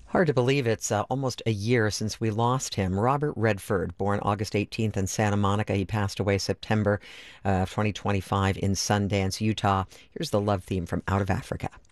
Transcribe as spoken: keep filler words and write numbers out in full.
Hard to believe it's uh, almost a year since we lost him. Robert Redford, born August eighteenth in Santa Monica. He passed away September uh, twenty twenty-five in Sundance, Utah. Here's the love theme from Out of Africa.